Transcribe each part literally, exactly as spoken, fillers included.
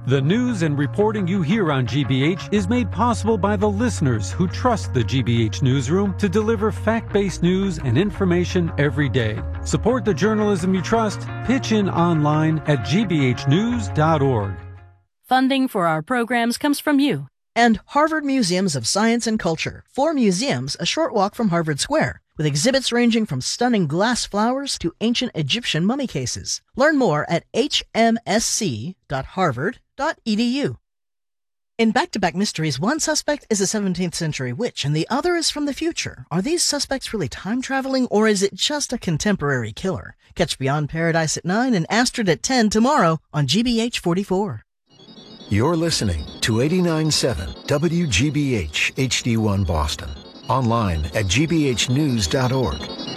The news and reporting you hear on G B H is made possible by the listeners who trust the G B H Newsroom to deliver fact-based news and information every day. Support the journalism you trust. Pitch in online at g b h news dot org. Funding for our programs comes from you. And Harvard Museums of Science and Culture. Four museums a short walk from Harvard Square, with exhibits ranging from stunning glass flowers to ancient Egyptian mummy cases. Learn more at h m s c dot harvard dot e d u. In Back-to-Back Mysteries, one suspect is a seventeenth century witch and the other is from the future. Are these suspects really time-traveling, or is it just a contemporary killer? Catch Beyond Paradise at nine and Astrid at ten tomorrow on G B H forty-four. You're listening to eighty-nine point seven W G B H H D one Boston. Online at g b h news dot org.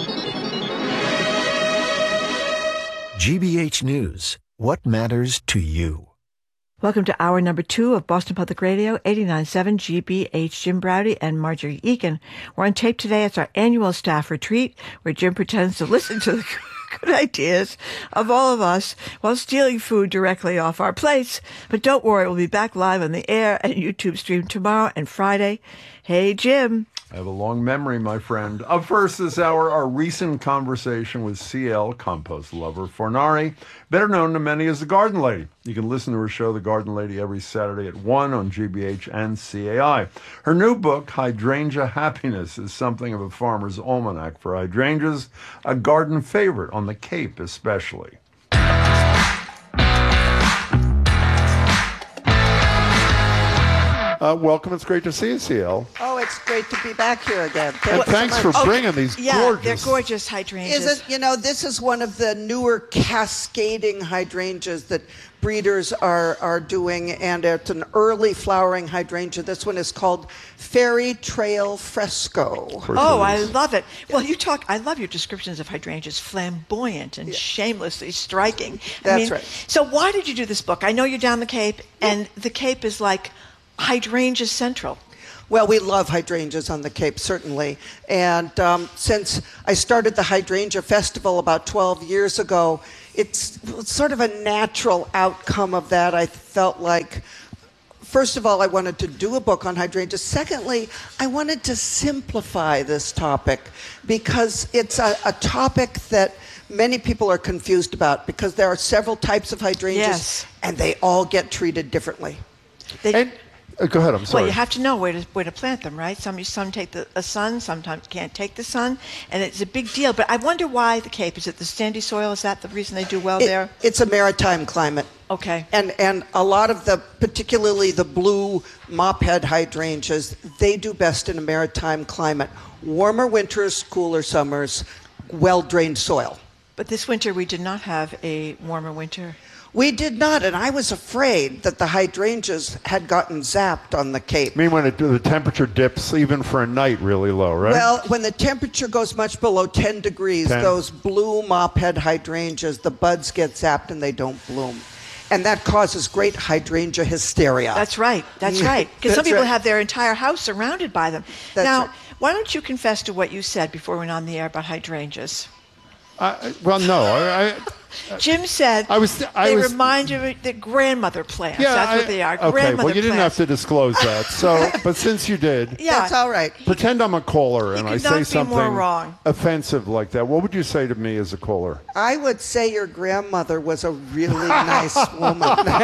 G B H News. What matters to you? Welcome to hour number two of Boston Public Radio, eighty-nine point seven G B H. Jim Browdy and Marjorie Eakin. We're on tape today. It's our annual staff retreat where Jim pretends to listen to the good ideas of all of us while stealing food directly off our plates. But don't worry, we'll be back live on the air and YouTube stream tomorrow and Friday. Hey, Jim. I have a long memory, my friend. Up first this hour, our recent conversation with C L, compost lover, Fornari, better known to many as the Garden Lady. You can listen to her show, The Garden Lady, every Saturday at one on G B H and C A I. Her new book, Hydrangea Happiness, is something of a farmer's almanac for hydrangeas, a garden favorite on the Cape especially. Uh, welcome. It's great to see you, C L. Oh, it's great to be back here again. And thanks so for bringing okay. these yeah, gorgeous... they're gorgeous hydrangeas. Is it, you know, this is one of the newer cascading hydrangeas that breeders are, are doing, and it's an early flowering hydrangea. This one is called Fairy Trail Fresco. Oh, I love it. Well, you talk, I love your descriptions of hydrangeas, flamboyant and yeah. shamelessly striking. That's I mean, right. So why did you do this book? I know you're down the Cape, and the Cape is like hydrangea central. Well, we love hydrangeas on the Cape, certainly. And um, since I started the Hydrangea Festival about twelve years ago, it's sort of a natural outcome of that. I felt like, first of all, I wanted to do a book on hydrangeas. Secondly, I wanted to simplify this topic because it's a, a topic that many people are confused about because there are several types of hydrangeas yes. and they all get treated differently. They, and, uh, go ahead, I'm sorry. Well, you have to know where to where to plant them, right? Some some take the, the sun, sometimes can't take the sun, and it's a big deal. But I wonder why the Cape. Is it the sandy soil? Is that the reason they do well it, there? It's a maritime climate. Okay. And and a lot of the, particularly the blue mophead hydrangeas, they do best in a maritime climate. Warmer winters, cooler summers, well-drained soil. But this winter we did not have a warmer winter. We did not, and I was afraid that the hydrangeas had gotten zapped on the Cape. I mean, when it, the temperature dips even for a night really low, right? Well, when the temperature goes much below ten degrees, ten. Those blue mophead hydrangeas, the buds get zapped and they don't bloom. And that causes great hydrangea hysteria. That's right. That's right. Because some people right. have their entire house surrounded by them. That's now, right. why don't you confess to what you said before we went on the air about hydrangeas? Uh, well, no. I, I, Jim said I was, I they was, remind you of the grandmother plants. Yeah, That's I, what they are. Okay, grandmother well, you didn't plants. have to disclose that. So, but since you did, yeah, that's all right. Pretend I'm a caller and I say something more wrong. offensive like that. What would you say to me as a caller? I would say your grandmother was a really nice woman.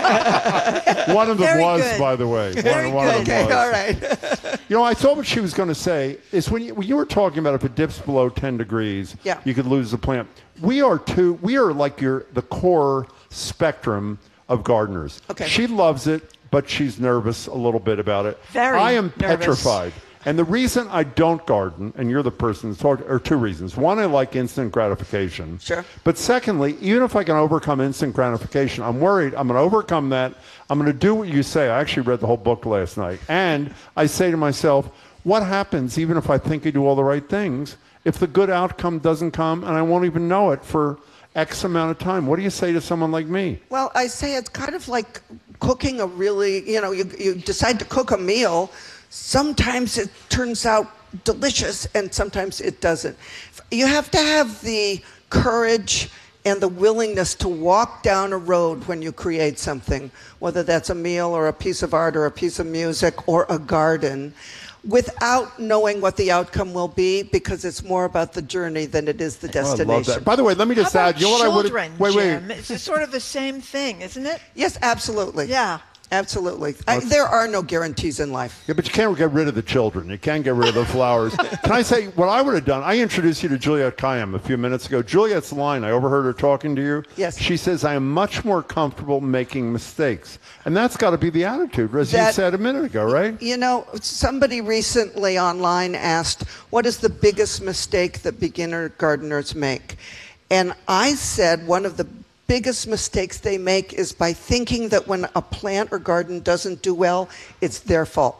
One of them Very was, good. by the way. Very one, one good. Of them Okay, was. all right. You know, I thought what she was going to say is when you, when you were talking about if it dips below ten degrees, yeah. you could lose the plant. We are too. We are like your the core spectrum of gardeners. Okay. She loves it, but she's nervous a little bit about it. Very I am nervous. petrified. And the reason I don't garden, and you're the person to talk, are two reasons. One, I like instant gratification. Sure. But secondly, even if I can overcome instant gratification, I'm worried I'm going to overcome that. I'm going to do what you say. I actually read the whole book last night. And I say to myself, what happens even if I think I do all the right things if the good outcome doesn't come and I won't even know it for X amount of time? What do you say to someone like me? Well, I say it's kind of like cooking a really, you know, you, you decide to cook a meal. Sometimes it turns out delicious and sometimes it doesn't. You have to have the courage and the willingness to walk down a road when you create something, whether that's a meal or a piece of art or a piece of music or a garden, without knowing what the outcome will be, because it's more about the journey than it is the destination. Oh, I love that. By the way, let me just How add, about you know what I would children, wait, wait. Jim? It's sort of the same thing, isn't it? Yes, absolutely. Yeah. Absolutely. I, there are no guarantees in life. Yeah, but you can't get rid of the children. You can't get rid of the flowers. Can I say what I would have done? I introduced you to Juliet Kayyem a few minutes ago. Juliet's line, I overheard her talking to you. Yes. She says, I am much more comfortable making mistakes. And that's got to be the attitude, as That- you said a minute ago, right? You know, somebody recently online asked, what is the biggest mistake that beginner gardeners make? And I said one of the biggest mistakes they make is by thinking that when a plant or garden doesn't do well, it's their fault.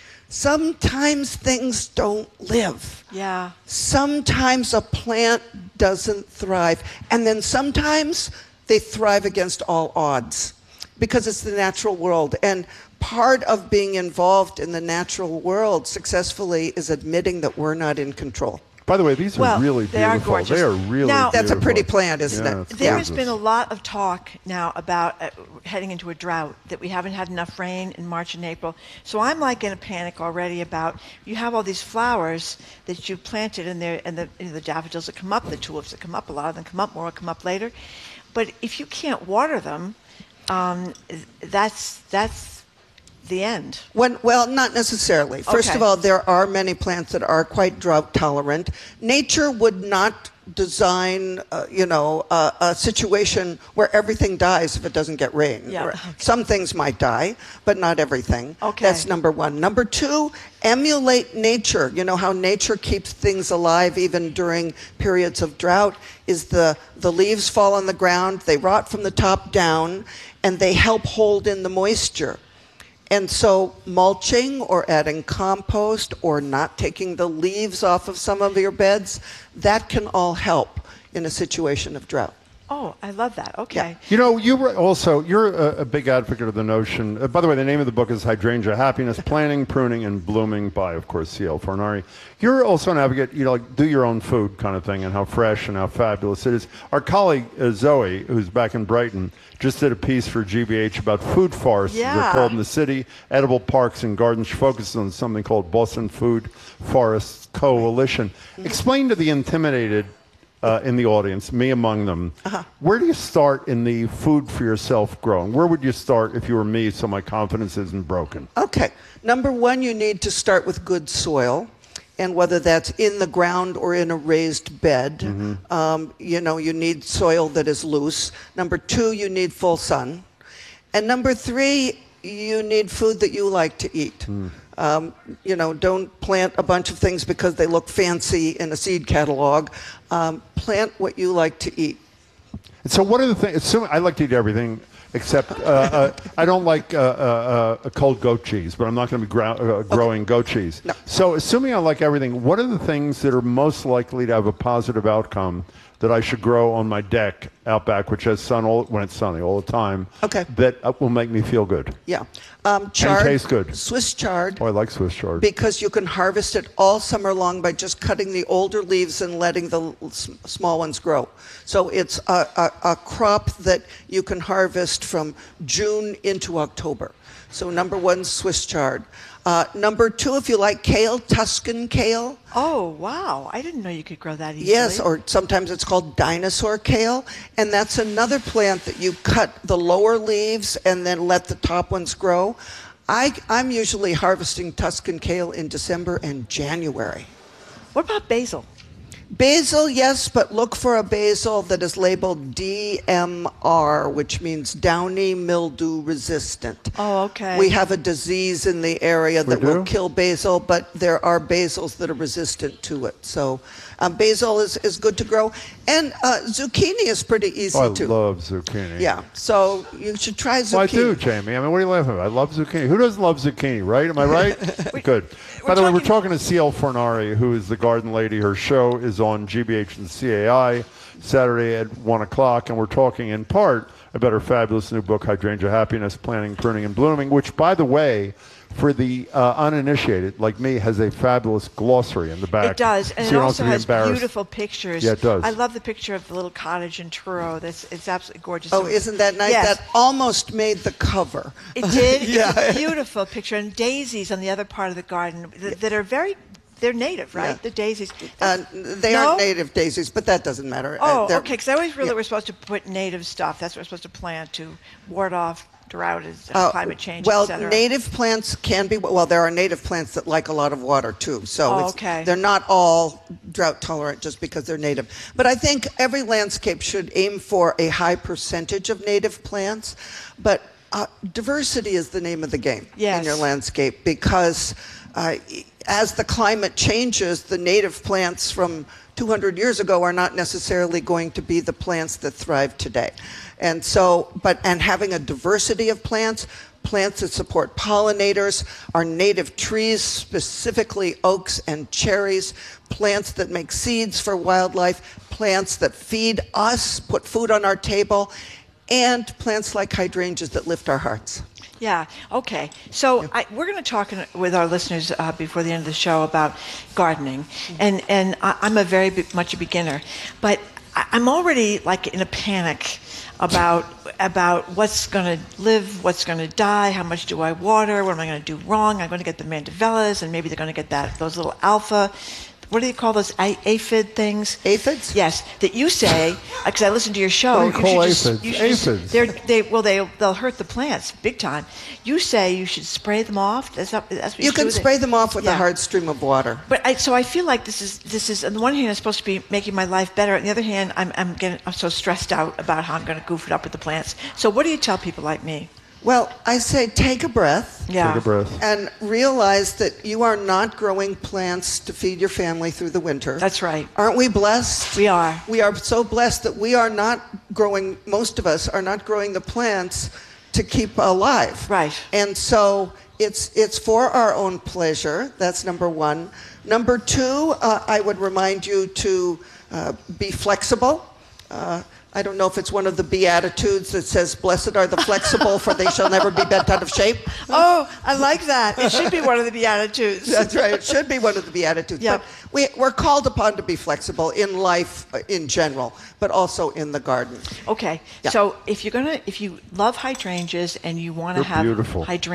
Sometimes things don't live. Yeah. Sometimes a plant doesn't thrive. And then sometimes they thrive against all odds because it's the natural world. And part of being involved in the natural world successfully is admitting that we're not in control. By the way, these are Well, really they are beautiful. gorgeous. They are really Now- beautiful. That's a pretty plant, isn't Yeah, it? it's There has gorgeous. been a lot of talk now about uh, heading into a drought, that we haven't had enough rain in March and April. So I'm like in a panic already about, you have all these flowers that you've planted, and, they're, and the, you know, the daffodils that come up, the tulips that come up, a lot of them come up, more will come up later. But if you can't water them, um, that's that's the end. When, well, not necessarily. First Okay. of all, there are many plants that are quite drought tolerant. Nature would not design, uh, you know, uh, a situation where everything dies if it doesn't get rain. Yeah, Or- okay. Some things might die, but not everything. Okay. That's number one. Number two, emulate nature. You know how nature keeps things alive even during periods of drought is the, the leaves fall on the ground, they rot from the top down, and they help hold in the moisture. And so mulching or adding compost or not taking the leaves off of some of your beds, that can all help in a situation of drought. Oh, I love that. Okay. You know, you were also, you're a, a big advocate of the notion. Uh, by the way, the name of the book is Hydrangea Happiness, Planting, Pruning, and Blooming by, of course, C L Fornari. You're also an advocate, you know, like do your own food kind of thing and how fresh and how fabulous it is. Our colleague, uh, Zoe, who's back in Brighton, just did a piece for G B H about food forests. Yeah. They're called in the city, edible parks and gardens. She focuses on something called Boston Food Forests Coalition. Explain to the intimidated Uh, in the audience, me among them. Uh-huh. Where do you start in the food for yourself growing? Where would you start if you were me so my confidence isn't broken? Okay. Number one, you need to start with good soil. And whether that's in the ground or in a raised bed, Mm-hmm. um, you know, you need soil that is loose. Number two, you need full sun. And number three, you need food that you like to eat. Mm. Um, you know, don't plant a bunch of things because they look fancy in a seed catalog. Um, plant what you like to eat. And so what are the things, assuming, I like to eat everything except, uh, uh, I don't like uh, uh, uh, cold goat cheese, but I'm not going to be grow- uh, growing goat cheese. No. So assuming I like everything, what are the things that are most likely to have a positive outcome that I should grow on my deck out back, which has sun all, when it's sunny all the time, Okay. that uh, will make me feel good? Yeah. Um, chard, taste good. Swiss chard. Oh, I like Swiss chard. Because you can harvest it all summer long by just cutting the older leaves and letting the l- s- small ones grow. So it's a, a, a crop that you can harvest from June into October. So number one, Swiss chard. Uh, number two, if you like kale, Tuscan kale. Oh, wow. I didn't know you could grow that easily. Yes, or sometimes it's called dinosaur kale. And that's another plant that you cut the lower leaves and then let the top ones grow. I, I'm usually harvesting Tuscan kale in December and January. What about basil? Basil, yes, but look for a basil that is labeled D M R, which means downy mildew resistant. Oh, okay. We have a disease in the area that We will do? kill basil, but there are basils that are resistant to it. So um, basil is, is good to grow. And uh, zucchini is pretty easy Oh, I too. love zucchini. Yeah, so you should try zucchini. Well, I do, Jamie. I mean, what are you laughing at? I love zucchini. Who doesn't love zucchini, right? Am I right? Good. By the way, we're talking to C L Fornari, who is the garden lady. Her show is on G B H and C A I Saturday at one o'clock, and we're talking in part about her fabulous new book, Hydrangea Happiness, Planting, Pruning, and Blooming, which, by the way, for the uh, uninitiated, like me, has a fabulous glossary in the back. It does, and so it you don't also have to be has embarrassed. beautiful pictures. Yeah, it does. I love the picture of the little cottage in Truro. That's it's absolutely gorgeous. Oh, isn't that nice? Yes. That almost made the cover. It did. Yeah. It's a beautiful picture, and daisies on the other part of the garden that, that are very. They're native, right? Yeah. The daisies. Uh, they No? aren't native daisies, but that doesn't matter. Oh, Uh, they're- okay. Because I always really yeah. we're supposed to put native stuff. That's what we're supposed to plant to ward off drought, and Uh, climate change, well, et cetera. native plants can be, well, there are native plants that like a lot of water too. So Oh, it's, okay. they're not all drought tolerant just because they're native. But I think every landscape should aim for a high percentage of native plants. But uh, diversity is the name of the game Yes. in your landscape, because uh, as the climate changes, the native plants from two hundred years ago are not necessarily going to be the plants that thrive today. And so, but, and having a diversity of plants, plants that support pollinators, our native trees, specifically oaks and cherries, plants that make seeds for wildlife, plants that feed us, put food on our table, and plants like hydrangeas that lift our hearts. Yeah. Okay. So I, we're going to talk in, with our listeners uh, before the end of the show about gardening, and and I, I'm a very be- much a beginner, but I, I'm already like in a panic about about what's going to live, what's going to die, how much do I water, what am I going to do wrong? I'm going to get the mandevillas, and maybe they're going to get that those little alpha. What do you call those a- aphid things? Aphids? Yes, that you say, because I listened to your show. What do you call should just- aphids? you should just- Aphids. they're, they well, they they'll hurt the plants big time. You say you should spray them off. Is that, that's what you, You should can do with it? spray them off with Yeah. a hard stream of water. But I, so I feel like this is this is on the one hand it's supposed to be making my life better. On the other hand, I'm I'm getting I'm so stressed out about how I'm going to goof it up with the plants. So what do you tell people like me? Well, I say take a breath. Yeah. Take a breath. And realize that you are not growing plants to feed your family through the winter. That's right. Aren't we blessed? We are. We are so blessed that we are not growing, most of us are not growing the plants to keep alive. Right. And so it's it's for our own pleasure. That's number one. Number two, uh, I would remind you to uh, be flexible. Uh, I don't know if it's one of the Beatitudes that says, "Blessed are the flexible, for they shall never be bent out of shape." Oh, I like that. It should be one of the Beatitudes. That's right. It should be one of the Beatitudes. Yep. But we, we're called upon to be flexible in life uh, in general, but also in the garden. Okay. Yeah. So if you're gonna if you love hydrangeas and you want to They're have beautiful. hydrangeas.